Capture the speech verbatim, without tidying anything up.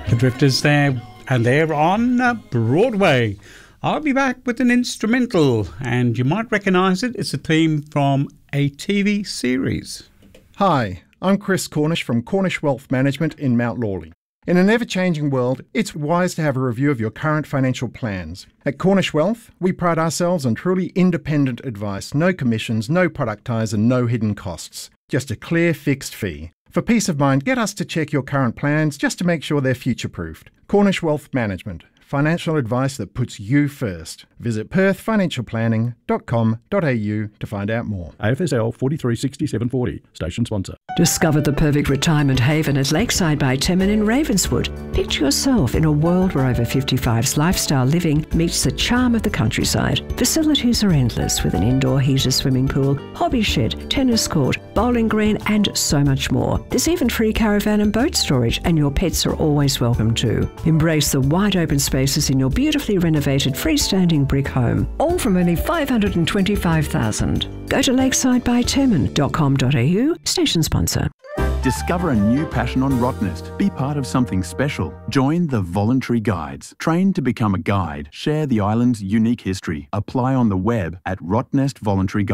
The Drifters there, and they're on uh, Broadway. I'll be back with an instrumental, and you might recognise it. It's a theme from a T V series. Hi, I'm Chris Cornish from Cornish Wealth Management in Mount Lawley. In an ever-changing world, it's wise to have a review of your current financial plans. At Cornish Wealth, we pride ourselves on truly independent advice, no commissions, no product ties and no hidden costs. Just a clear fixed fee. For peace of mind, get us to check your current plans just to make sure they're future-proofed. Cornish Wealth Management. Financial advice that puts you first. Visit perth financial planning dot com dot a u to find out more. A F S L forty-three sixty-seven forty, station sponsor. Discover the perfect retirement haven at Lakeside by Temin in Ravenswood. Picture yourself in a world where over fifty-five's lifestyle living meets the charm of the countryside. Facilities are endless with an indoor heated swimming pool, hobby shed, tennis court, bowling green and so much more. There's even free caravan and boat storage, and your pets are always welcome too. Embrace the wide open spaces in your beautifully renovated freestanding brick home, all from only five hundred twenty-five thousand dollars. Go to lakeside by temin dot com dot a u, station sponsor. Discover a new passion on Rottnest. Be part of something special. Join the Voluntary Guides. Train to become a guide. Share the island's unique history. Apply on the web at Rottnest Voluntary Guides.